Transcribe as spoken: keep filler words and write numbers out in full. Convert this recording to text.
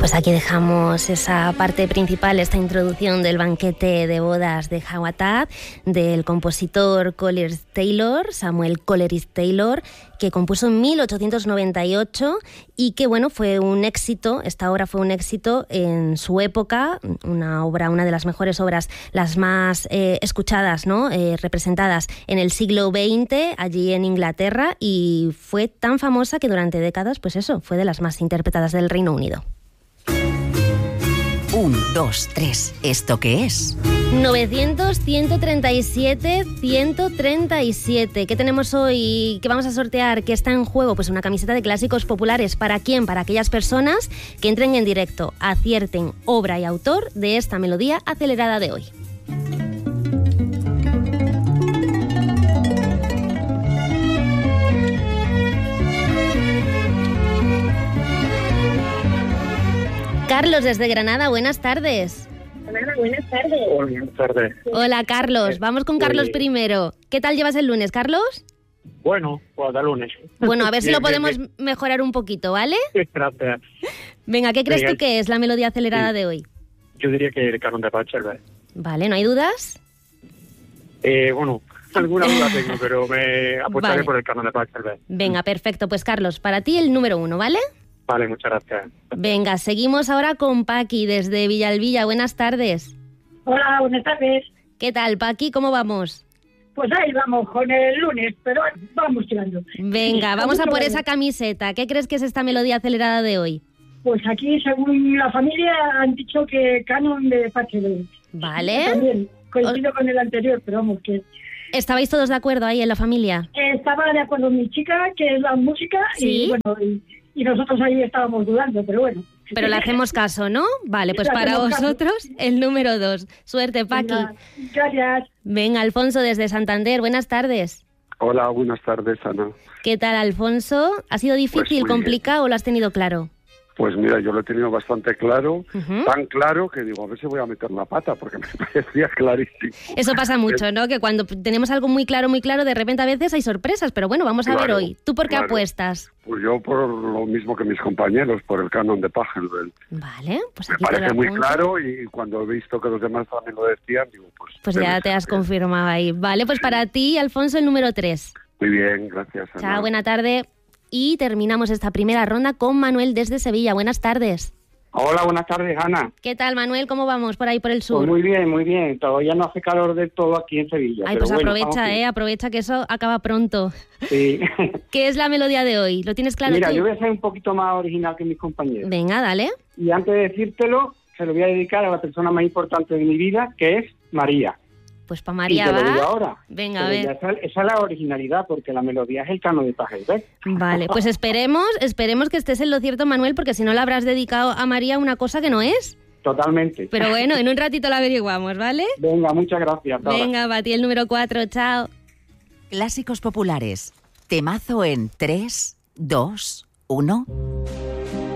Pues aquí dejamos esa parte principal, esta introducción del banquete de bodas de Jawatad, del compositor Coleridge Taylor, Samuel Coleridge Taylor, que compuso en mil ochocientos noventa y ocho y que, bueno, fue un éxito, esta obra fue un éxito en su época, una obra, una de las mejores obras, las más eh, escuchadas, ¿no? Eh, representadas en el siglo veinte, allí en Inglaterra, y fue tan famosa que durante décadas, pues eso, fue de las más interpretadas del Reino Unido. Un, dos, tres. ¿Esto qué es? novecientos, ciento treinta y siete, ciento treinta y siete. ¿Qué tenemos hoy? ¿Qué vamos a sortear? ¿Qué está en juego? Pues una camiseta de clásicos populares. ¿Para quién? Para aquellas personas que entren en directo, acierten obra y autor de esta melodía acelerada de hoy. Carlos, desde Granada, buenas tardes. Hola, buenas tardes. Hola, buenas tardes. Hola, Carlos. Vamos con Carlos Oye. primero. ¿Qué tal llevas el lunes, Carlos? Bueno, pues de lunes. Bueno, a ver si Bien, lo podemos bien, mejorar un poquito, ¿vale? bien. Gracias. Venga, ¿qué crees Venga. tú que es la melodía acelerada Sí. de hoy? Yo diría que el canon de Pachelbel. Vale, ¿no hay dudas? Eh, bueno, alguna duda tengo, pero me apostaré Vale. por el canon de Pachelbel. Venga, perfecto. Pues Carlos, para ti el número uno, ¿vale? Vale, muchas gracias. Venga, seguimos ahora con Paqui desde Villalbilla. Buenas tardes. Hola, buenas tardes. ¿Qué tal, Paqui? ¿Cómo vamos? Pues ahí vamos con el lunes, pero vamos tirando. Venga, vamos a Mucho por bueno. esa camiseta. ¿Qué crees que es esta melodía acelerada de hoy? Pues aquí, según la familia, han dicho que canon de Pachelbel. Vale. También coincido con el anterior, pero vamos, que ¿Estabais todos de acuerdo ahí en la familia? estaba de acuerdo mi chica, que es la música, ¿Sí? y bueno, y, y nosotros ahí estábamos dudando, pero bueno. Pero le hacemos caso, ¿no? Vale, pues Le para hacemos caso. vosotros el número dos. Suerte, Paqui. Venga, gracias. Venga, Alfonso desde Santander. Buenas tardes. Hola, buenas tardes, Ana. ¿Qué tal, Alfonso? ¿Ha sido difícil, Pues muy bien. complicado o lo has tenido claro? Pues mira, yo lo he tenido bastante claro, Ujú. tan claro que digo, a ver si voy a meter la pata, porque me parecía clarísimo. Eso pasa mucho, ¿no? Que cuando tenemos algo muy claro, muy claro, de repente a veces hay sorpresas. Pero bueno, vamos a ver Claro, hoy. ¿Tú por qué claro. apuestas? Pues yo por lo mismo que mis compañeros, por el canon de Pachelbel. Vale, pues Me aquí te lo parece muy apunto. claro y cuando he visto que los demás también lo decían, digo, pues... Pues debe ya ser te has que- confirmado ahí. Vale, pues para ti, Alfonso, el número tres. Muy bien, gracias, Ana. Chao, buena tarde. Y terminamos esta primera ronda con Manuel desde Sevilla. Buenas tardes. Hola, buenas tardes, Ana. ¿Qué tal, Manuel? ¿Cómo vamos por ahí por el Pues sur? muy bien, muy bien. Todavía no hace calor del todo aquí en Sevilla. Ay, pero pues bueno, aprovecha, estamos eh, bien. aprovecha que eso acaba pronto. Sí. ¿Qué es la melodía de hoy? ¿Lo tienes claro Mira, tú? yo voy a ser un poquito más original que mis compañeros. Venga, dale. Y antes de decírtelo, se lo voy a dedicar a la persona más importante de mi vida, que es María. Pues para Y María te lo digo va. ahora. Venga, a Pero ver. ya Esa, esa es la originalidad, porque la melodía es el canon de Pachelbel. Vale, pues esperemos, esperemos que estés en lo cierto, Manuel, porque si no le habrás dedicado a María una cosa que no es. Totalmente. Pero bueno, en un ratito lo averiguamos, ¿vale? Venga, muchas gracias. Hasta ahora. Venga, Bati el número cuatro, chao. Clásicos populares. Temazo en tres, dos, uno.